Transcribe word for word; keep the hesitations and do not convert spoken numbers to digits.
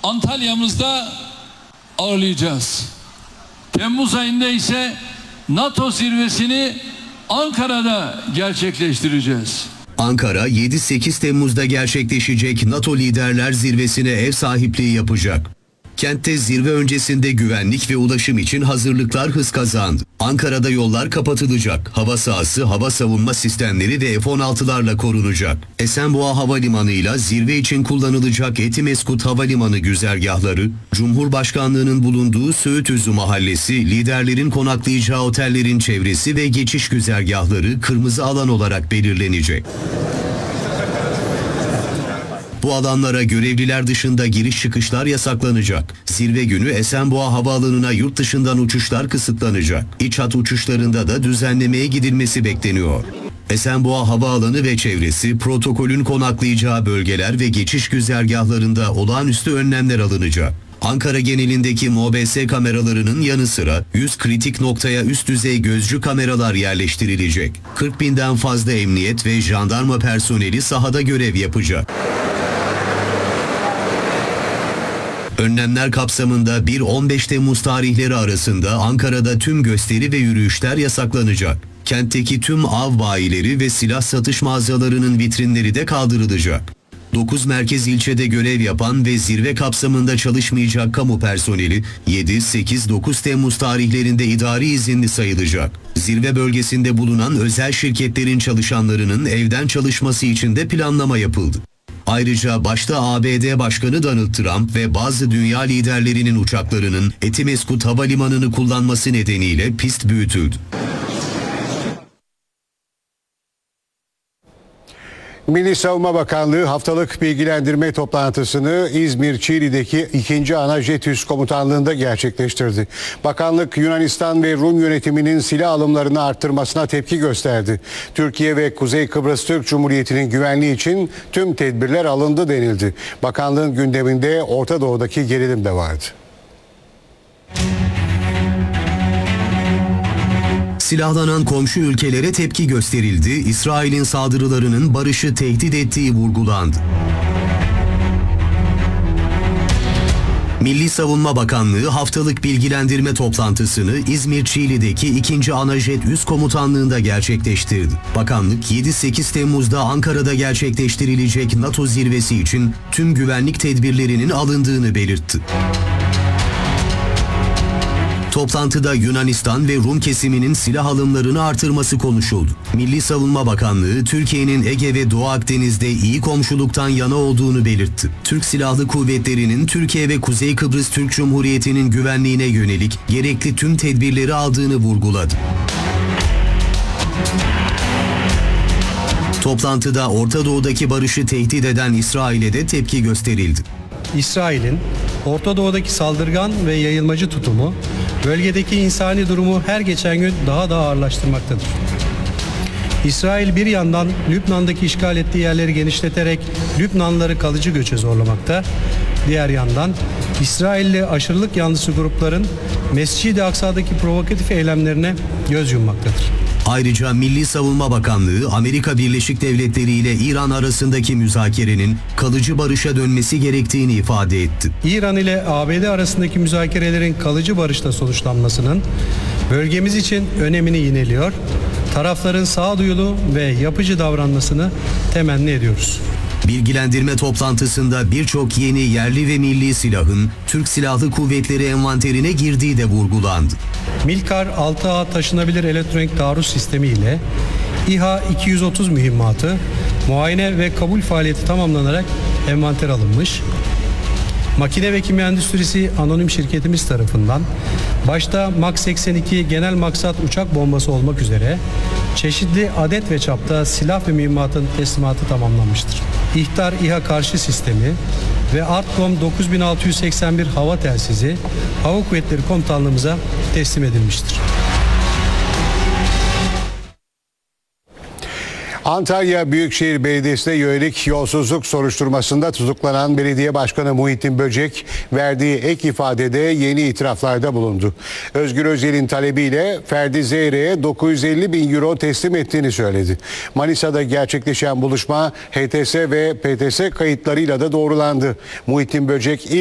Antalya'mızda ağırlayacağız. Temmuz ayında ise NATO zirvesini Ankara'da gerçekleştireceğiz. Ankara yedi sekiz Temmuz'da gerçekleşecek NATO Liderler Zirvesi'ne ev sahipliği yapacak. Kentte zirve öncesinde güvenlik ve ulaşım için hazırlıklar hız kazandı. Ankara'da yollar kapatılacak. Hava sahası, hava savunma sistemleri ve F on altılarla korunacak. Esenboğa Havalimanı'yla zirve için kullanılacak Etimeskut Havalimanı güzergahları, Cumhurbaşkanlığı'nın bulunduğu Söğütüzü Mahallesi, liderlerin konaklayacağı otellerin çevresi ve geçiş güzergahları kırmızı alan olarak belirlenecek. Bu alanlara görevliler dışında giriş çıkışlar yasaklanacak. Zirve günü Esenboğa Havaalanı'na yurt dışından uçuşlar kısıtlanacak. İç hat uçuşlarında da düzenlemeye gidilmesi bekleniyor. Esenboğa Havaalanı ve çevresi protokolün konaklayacağı bölgeler ve geçiş güzergahlarında olağanüstü önlemler alınacak. Ankara genelindeki M O B S kameralarının yanı sıra yüz kritik noktaya üst düzey gözcü kameralar yerleştirilecek. kırk binden fazla emniyet ve jandarma personeli sahada görev yapacak. Önlemler kapsamında bir on beş Temmuz tarihleri arasında Ankara'da tüm gösteri ve yürüyüşler yasaklanacak. Kentteki tüm av bayileri ve silah satış mağazalarının vitrinleri de kaldırılacak. dokuz merkez ilçede görev yapan ve zirve kapsamında çalışmayacak kamu personeli yedi sekiz dokuz Temmuz tarihlerinde idari izinli sayılacak. Zirve bölgesinde bulunan özel şirketlerin çalışanlarının evden çalışması için de planlama yapıldı. Ayrıca başta A B D Başkanı Donald Trump ve bazı dünya liderlerinin uçaklarının Etimeskut Havalimanı'nı kullanması nedeniyle pist büyütüldü. Milli Savunma Bakanlığı haftalık bilgilendirme toplantısını İzmir Çiğli'deki ikinci Ana Jet Üs Komutanlığı'nda gerçekleştirdi. Bakanlık Yunanistan ve Rum yönetiminin silah alımlarını arttırmasına tepki gösterdi. Türkiye ve Kuzey Kıbrıs Türk Cumhuriyeti'nin güvenliği için tüm tedbirler alındı denildi. Bakanlığın gündeminde Orta Doğu'daki gerilim de vardı. Silahlanan komşu ülkelere tepki gösterildi, İsrail'in saldırılarının barışı tehdit ettiği vurgulandı. Milli Savunma Bakanlığı haftalık bilgilendirme toplantısını İzmir Çiğli'deki ikinci Ana Jet Üs Komutanlığı'nda gerçekleştirdi. Bakanlık yedi sekiz Temmuz'da Ankara'da gerçekleştirilecek NATO zirvesi için tüm güvenlik tedbirlerinin alındığını belirtti. Toplantıda Yunanistan ve Rum kesiminin silah alımlarını artırması konuşuldu. Milli Savunma Bakanlığı, Türkiye'nin Ege ve Doğu Akdeniz'de iyi komşuluktan yana olduğunu belirtti. Türk Silahlı Kuvvetleri'nin Türkiye ve Kuzey Kıbrıs Türk Cumhuriyeti'nin güvenliğine yönelik gerekli tüm tedbirleri aldığını vurguladı. Toplantıda Orta Doğu'daki barışı tehdit eden İsrail'e de tepki gösterildi. İsrail'in Orta Doğu'daki saldırgan ve yayılmacı tutumu, bölgedeki insani durumu her geçen gün daha da ağırlaştırmaktadır. İsrail bir yandan Lübnan'daki işgal ettiği yerleri genişleterek Lübnanlıları kalıcı göçe zorlamakta, diğer yandan İsrailli aşırılık yanlısı grupların Mescid-i Aksa'daki provokatif eylemlerine göz yummaktadır. Ayrıca Milli Savunma Bakanlığı, Amerika Birleşik Devletleri ile İran arasındaki müzakerenin kalıcı barışa dönmesi gerektiğini ifade etti. İran ile A B D arasındaki müzakerelerin kalıcı barışla sonuçlanmasının bölgemiz için önemini yineliyor, tarafların sağduyulu ve yapıcı davranmasını temenni ediyoruz. Bilgilendirme toplantısında birçok yeni yerli ve milli silahın Türk Silahlı Kuvvetleri envanterine girdiği de vurgulandı. Milkar altı A taşınabilir elektronik taarruz sistemi ile İHA iki yüz otuz mühimmatı muayene ve kabul faaliyeti tamamlanarak envanter alınmış. Makine ve Kimya Endüstrisi Anonim Şirketimiz tarafından başta MAK seksen iki genel maksat uçak bombası olmak üzere çeşitli adet ve çapta silah ve mühimmatın teslimatı tamamlanmıştır. İhtar İHA karşı sistemi ve Artcom dokuz bin altı yüz seksen bir hava telsizi Hava Kuvvetleri Komutanlığımıza teslim edilmiştir. Antalya Büyükşehir Belediyesi'ne yönelik yolsuzluk soruşturmasında tutuklanan Belediye Başkanı Muhittin Böcek verdiği ek ifadede yeni itiraflarda bulundu. Özgür Özel'in talebiyle Ferdi Zeyre'ye dokuz yüz elli bin euro teslim ettiğini söyledi. Manisa'da gerçekleşen buluşma H T S ve P T S kayıtlarıyla da doğrulandı. Muhittin Böcek